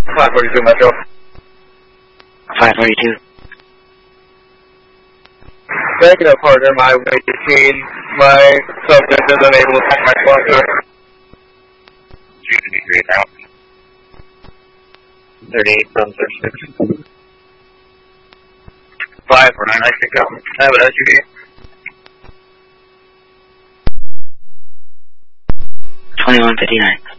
542 Metro. 542. Backing up harder my way 18. My subject is unable to find my sponsor. 38 from 36. 549, I think I have an SUV. 2159.